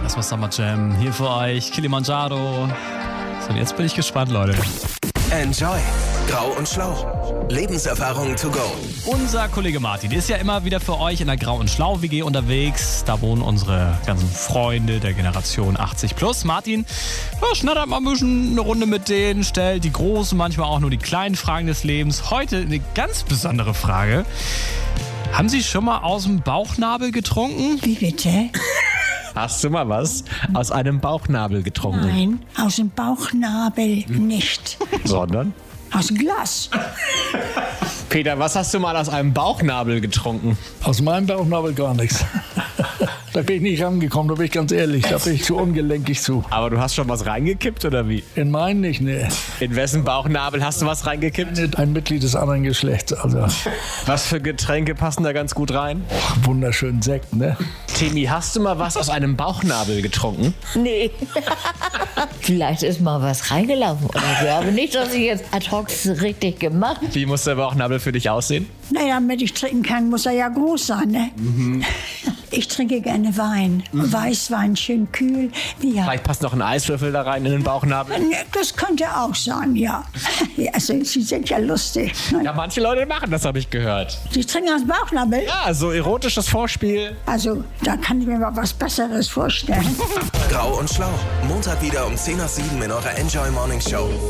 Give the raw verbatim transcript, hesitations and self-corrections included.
Das war Summer Jam. Hier für euch Kilimanjaro. So, und jetzt bin ich gespannt, Leute. Enjoy. Grau und Schlau. Lebenserfahrung to go. Unser Kollege Martin ist ja immer wieder für euch in der Grau und Schlau W G unterwegs. Da wohnen unsere ganzen Freunde der Generation achtzig plus. Martin ja, schnattert mal ein bisschen eine Runde mit denen, stellt die großen, manchmal auch nur die kleinen Fragen des Lebens. Heute eine ganz besondere Frage. Haben Sie schon mal aus dem Bauchnabel getrunken? Wie bitte? Hast du mal was aus einem Bauchnabel getrunken? Nein, aus dem Bauchnabel nicht. Sondern? Aus dem Glas. Peter, was hast du mal aus einem Bauchnabel getrunken? Aus meinem Bauchnabel gar nichts. Da bin ich nicht rangekommen, da bin ich ganz ehrlich. Da bin ich zu ungelenkig zu. Aber du hast schon was reingekippt, oder wie? In meinen nicht, ne. In wessen Bauchnabel hast du was reingekippt? Ein Mitglied des anderen Geschlechts, also. Was für Getränke passen da ganz gut rein? Ach, wunderschönen Sekt, ne. Temi, hast du mal was aus einem Bauchnabel getrunken? Nee. Vielleicht ist mal was reingelaufen oder so. Aber nicht, dass ich jetzt ad hoc richtig gemacht. Wie muss der Bauchnabel für dich aussehen? Naja, damit ich trinken kann, muss er ja groß sein, ne? Mhm. Ich trinke gerne Wein. Mhm. Weißwein, schön kühl. Ja. Vielleicht passt noch ein Eiswürfel da rein in den Bauchnabel. Das könnte auch sein, ja. Also, Sie sind ja lustig. Ja, manche Leute machen das, habe ich gehört. Sie trinken aus dem Bauchnabel? Ja, so erotisches Vorspiel. Also, da kann ich mir mal was Besseres vorstellen. Grau und Schlau. Montag wieder um zehn nach sieben in eurer Enjoy Morning Show.